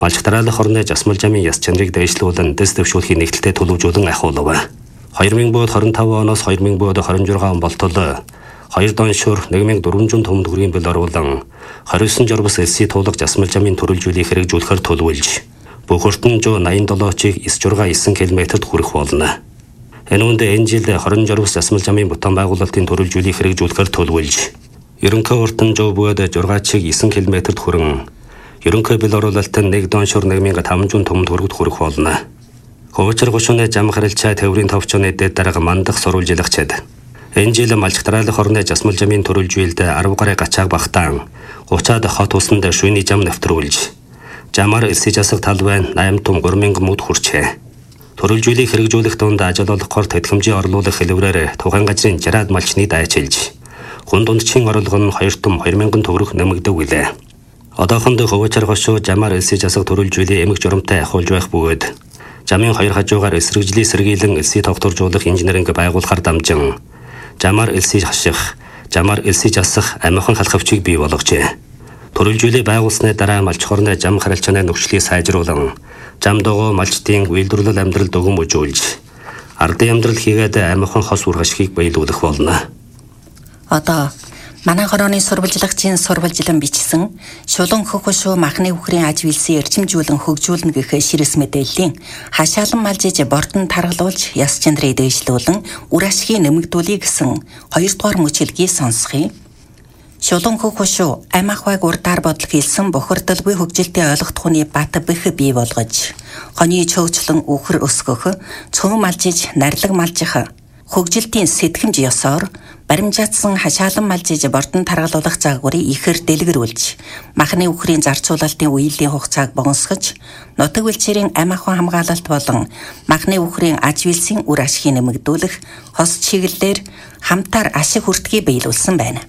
Малчих дараалах орны засмал жамын яс чанарыг дэвшлүүлэн дэс дэвшүүлэхийн нэгдэлтэд төлөвжүүлэн ахиулав. 2025 оноос 2026 он болтол 2 доншуур 1400 том төгрөгийн бэл оруулан 29 журбас элси туулах засмал жамын төрөлжүүлэх хэрэгжүүлэхээр төлөвлөж бүх өртөн 187-ыг 9.9 км-т хүрэх болно. Энэ үнд энэ жил 20 журбас засмал жамын бутан байгуулалтын төрөлжүүлэх хэрэгжүүлэхээр төлөвлөж ерөнхий өртөн буйд 6-ыг 9 км-т хүрэн ерөнхий бэл оруулалтын 1 доншуур 1500 том төгрөгт хүрэх болно. Хөвчөр гушууны зам харилцаа тээврийн товчооны дэд дарга мандах сурвалжилгачид. Энэ жил малчих дараалах орны засмал жамын төрөлжүүлэлд 10 гаруй гачааг багтаан 30-аад хот усанд шүйний зам нэвтрүүлж жамаар элси жасах талбай 8 том 3000 мөд хүрчээ. Төрөлжүүлэх хэрэгжүүлэх донд ажил олгохоор тэтгэмжийн орлуулах хэлбэрээр тухайн газрын 60-аад малчны дайчилж хүн дундчийн орлого нь 2 том 2000 төгрөг нэмэгдэв гэлээ. Одоохондоо хөвчөр гушуу жамаар элси жасах төрөлжүүлээ эмэг журамтай ахуулж байх бөгөөд жамын хоёр хажуугаар эсрэгжлийн сэргийлэн элси тогтворжуулах инженеринг байгуулахаар дамжин жамаар элси хаших, жамаар элси жасах амихан халахвчийг бий болгожээ. Төрөлжүүлээ байгуулсны дараа малчих орны зам харилцааны нөхцөлийг сайжруулан зам догоо малчтын үйлдвэрлэл амьдрал дөгөм үзүүлж ардын амьдрал хийгээд амихан хос үр хашгийг биелүүлэх болно. Одоо манай хорооны сурвалжлагчийн сурвалжлан бичсэн шулуун хөхөшөө махны үхрийн аж үйлсийн эрчимжүүлэн хөгжүүлнэ гэх ширэс мэдээллийн хашаалан малжиж бордон таргалуулж яс чанарыг дэвшлүүлэн үр ашгийг нэмэгдүүлэх гэсэн 2 дугаар мөчлөгийг сонсхий. Шулуун хөхөшөө амь ахуйг урдаар бодол хийлсэн бохирдолгүй хөгжилтийн ойлгохтхууны бат бэх бий болгож хоны чөөгчлөн үхэр өсгөх цөм малжиж нарилаг малжих хөгжилтийн сэтгэмж ёсоор баримжаатсан хашаалан малжиж бордон таргалуулах загварыг ихэр дэлгэрүүлж махны үхрийн зарцуулалтын үеийн хугацааг богиносгож нутаг бэлчээрийн амь ахуй хамгаалалт болон махны үхрийн аж үйлсийн үр ашгийг нэмэгдүүлэх хос чиглэлээр хамтаар ашиг хүртгийг биелүүлсэн байна.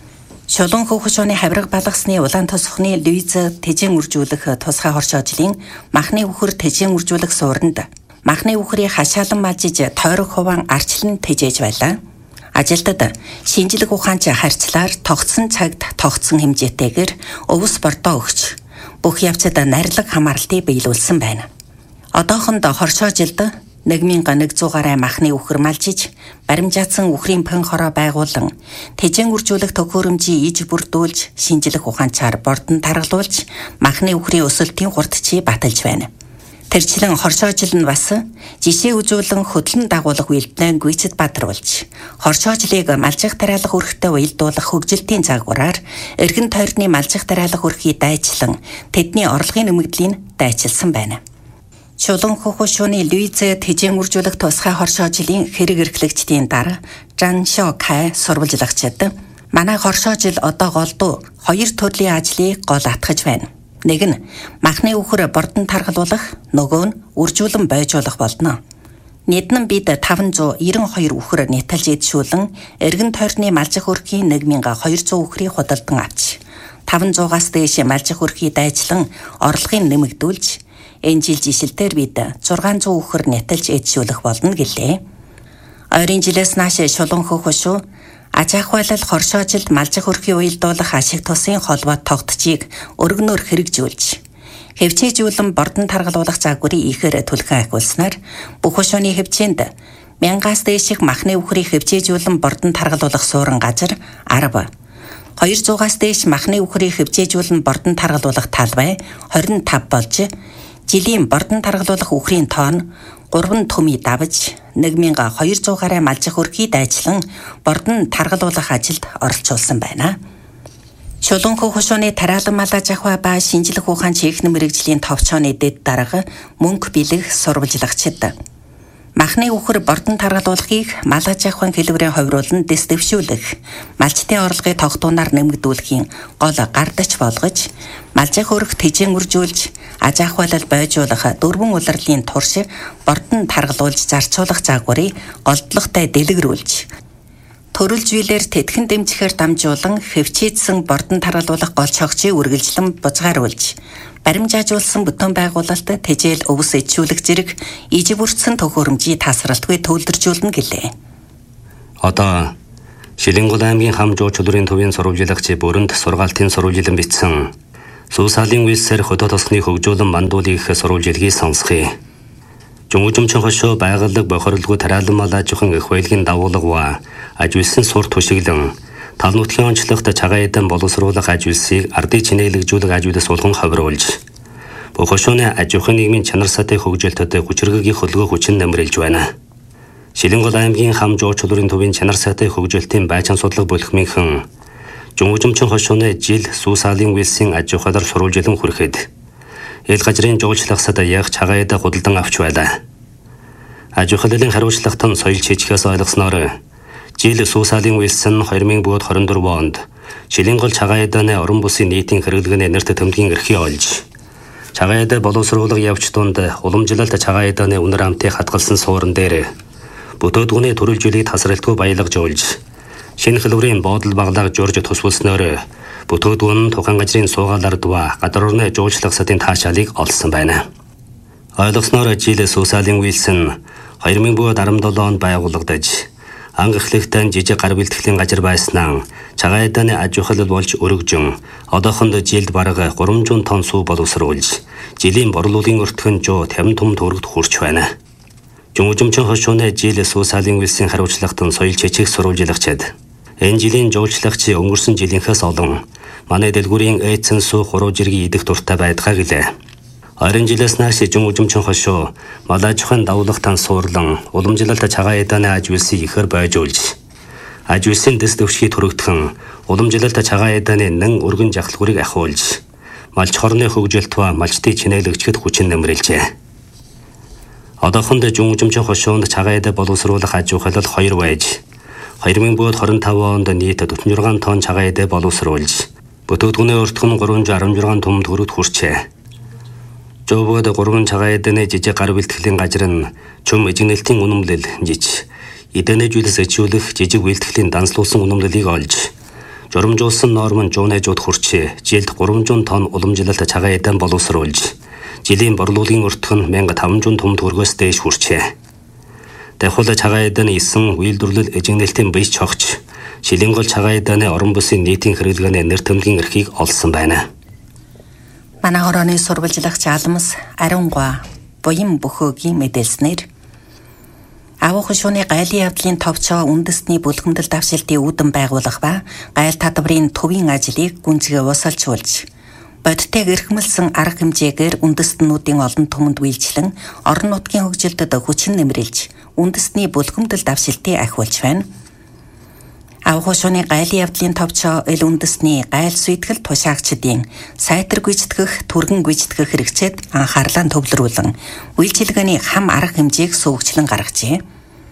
Шулуун хөхөшөөний хавирга балгасны улаан тосхны Луиз тэжээн үржүүлэх тусгай хорш ажлын махны үхэр тэжээн үржүүлэх суурьнд махны үхрийн хашаалан малжиж тойрог хуваан арчлан тэжээж байлаа. Ажилтад шинжлэх ухаанч харьцлаар тогтсон цагт тогтсон хэмжээтэйгээр өвс бордоо өгч бүх явцад нарилаг хамааралтыг биелүүлсэн байна. Одоохондоо хоршоо жилд 1100 гаруй махны үхэр малжиж баримжаатсан үхрийн пэн хороо байгуулан тэжээн үржүүлэх төхөөрөмжийг иж бүрдүүлж шинжлэх ухаанчаар бордон таргалуулж махны үхрийн өсөлтийн хурдчийг баталж байна. Тэрчлэн хоршоо жил нь бас жишээ үзүүлэн хөдлөн дагуулах үйлдэлээ гүйцэд бадруулж хоршоо жилийг малжих тариалах өрхтөд уялдуулах хөгжилтийн загвараар эргэн тойрны малжих тариалах өрхийг дайчлан тэдний орлогын нэмэгдлийг дайчилсан байна. Шулуун хөхөшөөний Луиз тэжээн үржүүлэх тусгай хоршоо жилийн хэрэг эрхлэгчдийн дараа Жан Шо Кай сурвалжлагчид манай хоршоо жил одоо голдуу 2 төрлийн ажлыг гол атгаж байна. Нэг нь махны үхэр бордон таргалуулах, нөгөө нь үржүүлэн бойжуулах болно. Нийтэн бид 592 үхэр нэтэлж эдшүүлэн эргэн тойрны малжих өрхийн 1200 үхрийг худалдан авч 500-аас дээш малжих өрхийг дайчлан орлогыг нэмэгдүүлж энэ жил жишэлтээр бид 600 үхэр нэтэлж эдшүүлэх болно гэлээ. Ойрын жилээс нааш шулуун хөхөшөө аж ахуйлал хоршоожилд малжих өрхийн уялдуулах ашиг тусын холбоот тогтцыг өргөнөөр хэрэгжүүлж хэвчээжүүлэн бордон таргалуулах загварыг ихээр түлхэн ахиулснаар бүх хошооны хэвчээнд 1000-аас дээших махны үхрийг хэвчээжүүлэн бордон таргалуулах суурин газар 10, 200-аас дээш махны үхрийг хэвчээжүүлэн бордон таргалуулах талбай 25 болж жилийн бордон таргалуулах үхрийн тоон 3 төмий давж 1200 гаруй малжих өрхийг дайчлан бордон таргалуулах ажилд оролцуулсан байна. Шулуун хөхөшөөний тариалан мал аж ахуй ба шинжлэх ухаан чийхнэ мэрэгжлийн товчооны дэд дарга мөнгө бэлэх сурвалжлагчид махны үхэр бордон таргалуулахыг мал аж ахуйн хэлбэрээр хувируулан дэс дэвшүүлэх, малчтын орлогыг тогтуунаар нэмэгдүүлэхийн гол гардач болгож, малжих өрх тэжээн үржүүлж, аж ахуйлал бойжуулах дөрвөн улирлын турш бордон таргалуулж зарцуулах загварыг голдлоготой дэлгэрүүлж, төрөлжүүлэлээр тэтгэн дэмжихээр дамжуулан хэвчээдсэн бордон таргалуулах гол цогцыг үргэлжлэн бузгааруулж, баримжаажуулсан бүтээн байгуулалт тэжээл өвс эдшүүлэх зэрэг иж бүрдсэн төхөөрөмжийг тасралтгүй төвлөржүүлнэ гэлээ. Одоо Шилэнгул аймгийн хам жуучлалын төвийн сурвалжлагч бүрэнд сургаалтын сурвалжилан бичсэн Суусаалын үйлсээр хөдөө тосгоны хөгжүүлэн мандуулын их сурвалжилгийг сонсхий. Жунгужимчин хошоо байгууллага бохирлгүй тариалан мал аж ахуйн их баялагын дагуулга аж үйлсийн сур түшиглэн тал нутгийн онцлогт цагаан эдэн боловсруулах аж үйлсийг ардыг чинээлэгжүүлэх аж үйлс суулган ховруулж бүх хошооны аж ахуйн нийгмийн чанар сатын хөгжилтөд хүчирхгийн хөлгөө хүчин нэмрэлж байна. Шилэнгол аймгийн хам жуучулрын төвийн чанар сатын хөгжилтийн байцаан судлага бүлхмийнхэн Жунгужимчин хошооны жил Суусаалын үйлсийн аж ахуйд сурвалжилан хүрэхэд эл гажрын жуулчлагсад яг цагаан эдэ худалдан авч байлаа. Аж ахуйлын хариуцлагатан соёл чийчгээс ойлгосноор жил Суусаалын үйлс нь 2024 онд Шилэнгол цагаан эдэний орон бүсийн нийтийн хэрэглэгээний нэрт төмгийн эрхийг олж цагаан эдэ боловсруулах явц донд уламжлалт цагаан эдэний үнэр амтыг хадгалсан суурин дээр бүтөөдгүний төрөлжүүлийг тасралтгүй баялагжуулж шинэ хэлбэрийн бодол баглааг журж тусвалсноор бүтөөдгүн тухайн газрын суугаалаар дува гадар орны жуулчлагсатын таашаалыг олсон байна. Ойлгосноор жил Суусаалын үйлс нь 2017 онд байгуулагдаж анх эхлэхдээ жижиг гар бэлтгэлийн газар байснаа цагаан эдэний аж ахуйл болж өргөжин одоохонд жилд бараг 300 тонн сүү боловсруулж жилийн борлуулын өртгөн жоо 50 том төгрөгт хүрч байна. Жунгужимчин хошооны жил Суусаалын үйлсийн хариуцлагатан соёл чичиг сурвалжилагчид энэ жилийн жуулчлагч өнгөрсөн жилийнхээс олон манай дэлгүүрийн эцэн сүү хуруу жиргийн идэх дуртай байдгаа гэлээ. 20 жилээс нааш Жунгужимчин хошоо мал аж ахуйн давлахтан суурлан уламжлалт цагаан эдэний аж үйлсийг ихэр бойжуулж аж үйлсийн дэс төвшгийг төрөгдөн уламжлалт цагаан эдэний нэн өргөн жахалгүрийг ахиулж малч хорны хөгжилт ба малчтын чинээлэгчгэд хүчин нэмрэлжээ. Одоохонд Жунгужимчин хошоонд цагаан эдэ боловсруулах аж ахуйл 2 байж 2025 онд нийт 46 тонн цагаан эдэ боловсруулж бүтөөдгүний өртгөн 316 том төгрөгт хүрчээ. Жовгод 3 цагаан эдэний жижиг гар бэлтгэлийн газар нь чөм эжигнэлтийн үнэмлэл жиж эдэний зүйлс ачуулах жижиг бэлтгэлийн данслуулсан үнэмлэлийг олж журамжуулсан норм нь жуунайжууд хүрчээ. Жилд 300 тонн уламжлалт цагаан эдэн боловсруулж жилийн борлуулын өртгөн 1500 том төгрөгөөс дээш хүрчээ. Дахиад цагаан эдэний 9 үйлдвэрлэл эжигнэлтийн бие чогч Шилэнгол цагаан эдэний орон бүсийн нийтийн хэрэглгээний нэр төмгийн эрхийг олсон байна. Манай хорооны сурвалжлагч Алмас Арингуа буян бөхөөгийн мэдээлснээр Аваа хошооны гайлын явдлын товчоо үндэсний бүлгэмдэл давшилтын үүдэн байгуулах ба гайл татварын төвийн ажлыг гүнзгий усалжуулж бодитыг эрхмэлсэн арга хэмжээгээр үндэстнүүдийн олон түмэнд үйлчлэн орон нутгийн хөгжилдөд хүчин нэмрэлж үндэсний бүлгэмдэл давшилтыг ахиулж байна. Аваа хошооны гайлын явдлын товчоо эл үндэсний гайл сүйтгэл тушаагчдын сайтар гүйцэтгэх, түргэн гүйцэтгэх хэрэгцээд анхаарлаа төвлөрүүлэн үйлчилгээний хам арга хэмжээг сувгчлан гаргажээ.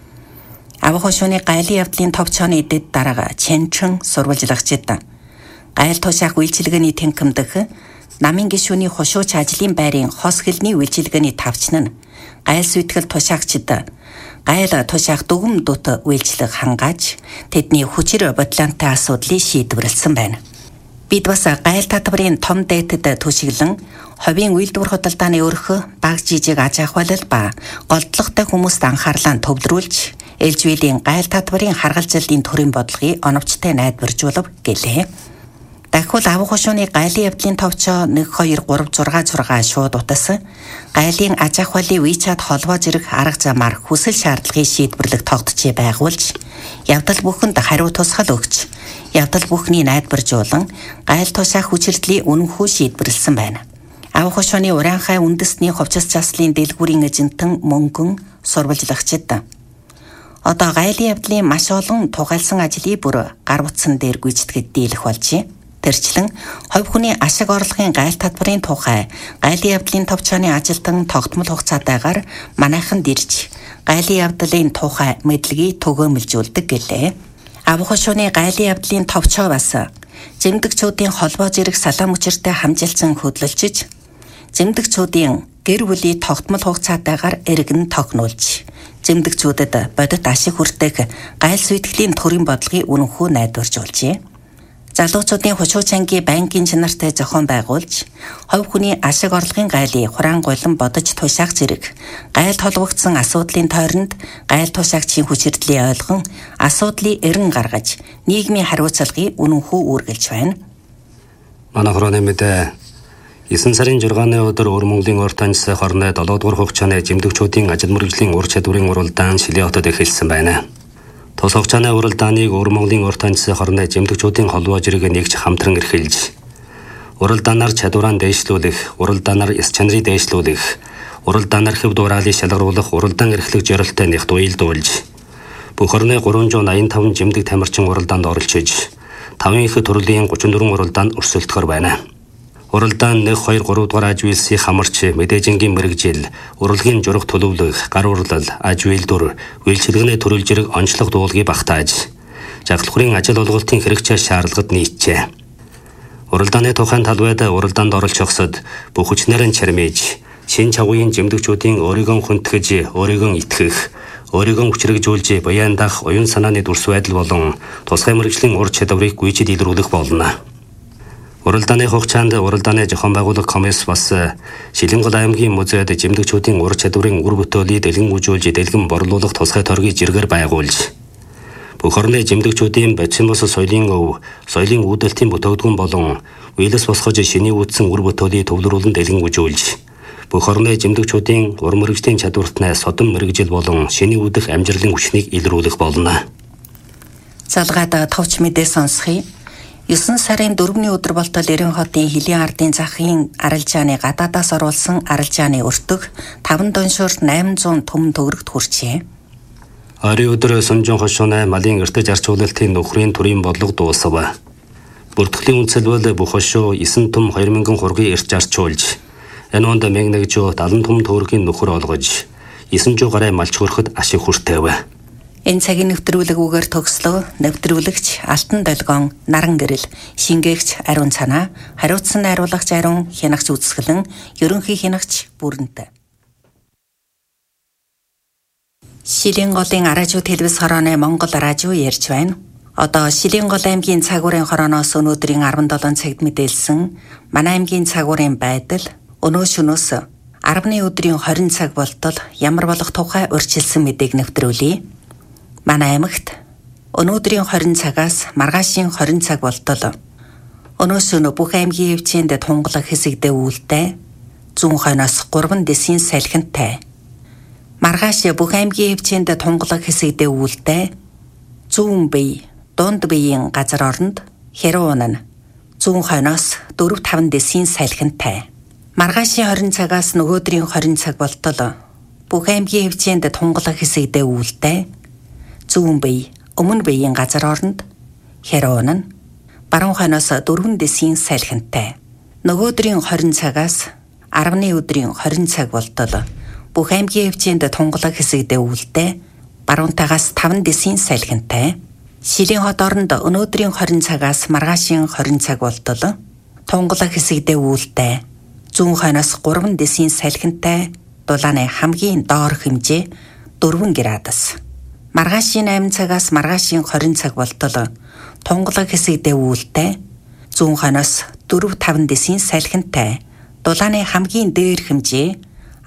Аваа хошооны гайлын явдлын товчооны дэд дарга Чэнчэн сурвалжлагчид гайл тушаах үйлчилгээний тэнхимдэх намын гишүүний хошууч ажлын байрын хос хэлний үйлчилгээний тавчна нь гайл сүйтгэл тушаагчид гайл тушаах дүгм дут үйлчлэг хангааж тэдний хүчээр бодлонтой асуудлыг шийдвэрлсэн байна. Бид бас гайл татварын том дээтэд түшиглэн ховийн үйлдвэр худалдааны өрхө баг жижиг аж ахуйлал ба голдлоготой хүмүүст анхаарлаа төвлөрүүлж ээлжвэлийн гайл татварын харгалзалын төрийн бодлогыг оновчтой найдваржуулав гэлээ. Дахиад аваа хошооны гайлын явдлын товчоо 1 2 3 6 6 шууд утас гайлын аж ахуйлын WeChat холбоо зэрэг арга замаар хүсэл шаардлагыг шийдвэрлэх тогтчийг байгуулж явдал бүхэнд хариу тусгал өгч явдал бүхний найдваржуулан гайл тушаах хүчирдлийн үнэнхүү шийдвэрлсэн байна. Аваа хошооны Ураанхай үндэсний хувцас заслын дэлгүүрийн эжэнтэн мөнгөн сурвалжлагчид одоо гайлын явдлын маш олон тугайлсан ажлыг бүр гар утсан дээр гүйцэтгэж дийлэх болжээ. Тэрчлэн хувь хүний ашиг орлогын гайл татварын тухай гайлын явдлын товчооны ажилтан тогтмол хугацаатайгаар манайхан дэрж гайлын явдлын тухай мэдлэгийг төгөөмөлжүүлдэг гэлээ. Аваа хошооны гайлын явдлын товчоо бас зэмдэгчүүдийн холбоо зэрэг салаа мөчөртэй хамжилсан хөдөлж зэмдэгчүүдийн гэр бүлийн тогтмол хугацаатайгаар эргэн тогтнуулж зэмдэгчүүдэд бодит ашиг хүртэх гайл сүйтгэлийн төрийн бодлогыг үнэнхүү найдваржуулжээ. Залуучуудын хушууч ангийн банкын чанартай зохион байгуулж, хувь хүний ашиг орлогын гайлыг хураангуйлан бодож тушаах зэрэг гайл толгогдсон асуудлын тойронд гайл тушаагчийн хүчирдлийг ойлгон асуудлыг эрен гаргаж нийгмийн хариуцлагыг үнэнхүү үргэлж байна. Манай хорооны мэдээ 9 сарын 6-ны өдөр Өвөр Монголын урт анжсай хорны 7 дугаар хугацааны жимдэгчүүдийн ажил мэргэжлийн ур чадварын уралдаан Шилээ хотод эхэлсэн байна. Тус хугацааны уралдааныг Өвөр Монголын урт анжсай хорны жимдэгчүүдийн холбоо зэрэг нэгж хамтран эрхэлж, уралдаанаар чадвараа дээшлүүлэх, уралдаанаар эс чанарыг дээшлүүлэх, уралдаанаар хэв дуурайлыг шалгаруулах уралдаан эрхлэх зорилттой нэгт уялдуулж, бүх орны 385 жимдэг тамирчин уралдаанд оролцож, 5 их төрлийн 34 уралдаанд өрсөлдөхөр байна. Уралдаан 1, 2, 3 дугаар аж үйлсийн хамарч, мэдээжингийн мэргэжил, урлагийн журах төлөвлөх, гар урлал, аж үйлдвэр, үйлчилгээний төрөл зэрэг онцлог дуулгийг багтааж, жаглахрын ажил олголтын хэрэгцээ шаардлагад нийтжээ. Уралдааны тухайн талбайд уралдаанд оролцохсод бүх хүчнэрэн чармиж, шин чавгын жимдэгчүүдийн өөрийгөө хүндэтгэж, өөрийгөө итгэх, өөрийгөө хүчрэгжүүлж, баян дах, уян санааны дүрс байдал болон тусгай мэргэжлийн ур чадварыг гүйцэд илрүүлэх болно. Уралдааны хугацаанд уралдааны зохион байгуулах комисс бас Шилэнгол аймгийн музейд жимдэгчүүдийн ур чадварын үр бүтээлийг дэлгэн үзүүлж, дэлгэн борлуулах тусгай торгийг зэргээр байгуулж, бүх орны жимдэгчүүдийн бацин бос соёлын өв, соёлын үүдэлтийн бүтээгдэхүүн болон үйлс босгож шиний үүдсэн үр бүтээлийг төвлөрүүлэн дэлгэн үзүүлж, бүх орны жимдэгчүүдийн ур мэргэжлийн чадвартнаа содон мэргэжил болон шиний үүдэх амжилтын хүчнийг илрүүлэх болно. Залгаад товч мэдээ сонсхий. 9 сарын 4-ний өдөр болтол Эрен хотын Хилийн ардын захын арилжааны гадаадаас оруулсан арилжааны өртөг 5 доншуур 800 түмэн төгрөгт хүрчээ. Ойрын өдөр Сүнжин хошууны малын эртэж арчуулалтын нөхрийн төрийн бодлого дуусав. Бүртгэлийн үндэслэл бүх хошуу 9 түм 2003-гийн эртж арчуулж, энэ онд 1170 түм төгрөгийн нөхөр олгож, 900 гаруй малч хөрөхөд ашиг хүртээв. Энэ цагийн нэвтрүүлэг төгслөө нэвтрүүлэгч Алтан Долгоон, Наран Гэрэл, шингээгч Ариун Цанаа, хариуцсан найруулагч Ариун, хянагч Үзэсгэлэн, ерөнхий хянагч Бүрэнтэй. Шилэнгголын Аражуу телевиз хорооны Монгол радио ярьж байна. Одоо Шилэнггол аймгийн цагуурын хорооноос өнөөдрийн 17 цагт мэдээлсэн манай аймгийн цагуурын байдал, өнөө шөнөөс 10-ны өдрийн 20 цаг болтол ямар болох тухай урьдчилсан мэдээг нэвтрүүлье. Манай аймагт өнөөдрийн 20 цагаас маргаашийн 20 цаг болтол өнөө шөнө бүх аймгийн хэмжээнд тунгалаг хэсэгдээ үүлтэй, зүүн хойноос 3 дэсийн салхинтай. Маргааш бүх аймгийн хэмжээнд тунгалаг хэсэгдээ үүлтэй, зүүн бие, дунд биеийн газар оронд хэрүүн нь зүүн хойноос 4-5 дэсийн салхинтай. Маргаашийн 20 цагаас нөгөөдрийн 20 цаг болтол бүх аймгийн хэмжээнд тунгалаг хэсэгдээ үүлтэй, зүүн бие, өмнө биеийн газар оронд хэрүүн нь баруун хойноос 4 дэсийн салхинтай. Нөгөөдрийн 20 цагаас 10-ны өдрийн 20 цаг болтол бүх аймгийн хэмжээнд тунгалаг хэсэгдээ үүлтэй, баруунтаагаас 5 дэсийн салхинтай. Шилэн хот оронд өнөөдрийн 20 цагаас маргаашийн 20 цаг болтол тунгалаг хэсэгдээ үүлтэй, зүүн хойноос 3 дэсийн салхинтай, дулааны хамгийн доор хэмжээ 4 градус. Маргаашийн 8 цагаас маргаашийн 20 цаг болтол тунгалаг хэсэгдээ үүлтэй, зүүн хойноос 4-5 дэсийн салхинтай, дулааны хамгийн дээр хэмжээ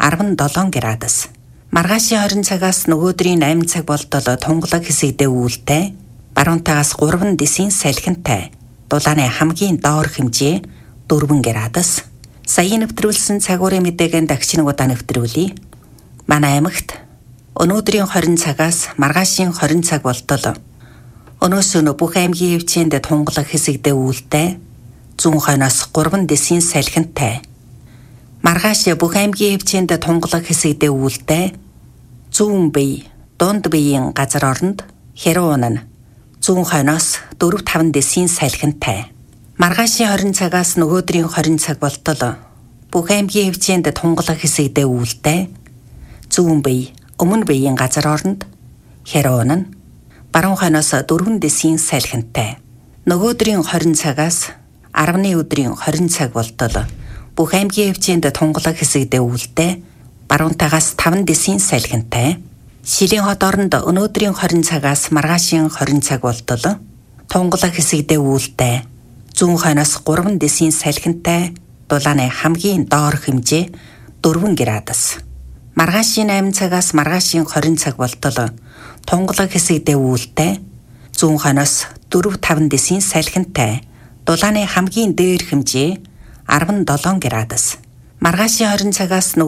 17 градус. Маргаашийн 20 цагаас нөгөөдрийн 8 цаг болтол тунгалаг хэсэгдээ үүлтэй, баруунтаагаас 3 дэсийн салхинтай, дулааны хамгийн доор хэмжээ 4 градус. Саяын нэвтрүүлсэн цагуурын мэдээгийн дахиж нэг удаа нэвтрүүлье. Манай аймагт өнөөдрийн 20 цагаас маргаашийн 20 цаг болтол өнөөс өнөө бүх аймгийн хэмжээнд тунгалаг хэсэгдээ үүлтэй, зүүн хойноос 3 дэсийн салхинтай. Маргааш бүх аймгийн хэмжээнд тунгалаг хэсэгдээ үүлтэй, зүүн бие, дунд биеийн газар оронд хэрүүн нь зүүн хойноос 4-5 дэсийн салхинтай. Маргаашийн 20 цагаас нөгөөдрийн 20 цаг болтол бүх аймгийн хэмжээнд тунгалаг хэсэгдээ үүлтэй, зүүн бие, өмнө биеийн газар оронд хэрүүн нь баруун хойноос 4 дэсийн салхинтай. Нөгөөдрийн 20 цагаас 10-ны өдрийн 20 цаг болтол бүх аймгийн хэмжээнд тунгалаг хэсэгдээ үүлтэй, баруунтаагаас 5 дэсийн салхинтай. Шилэн хот оронд өнөөдрийн 20 цагаас маргаашийн 20 цаг болтол тунгалаг хэсэгдээ үүлтэй, зүүн хойноос 3 дэсийн салхинтай, дулааны хамгийн доор хэмжээ 4 градус. Маргаашийн 8 цагаас маргаашийн 20 цаг болтол тунгалаг хэсэгдээ үүлтэй, зүүн хойноос 4-5 дэсийн салхинтай, дулааны хамгийн дээр хэмжээ 17 градус. Маргаашийн 20 цагаас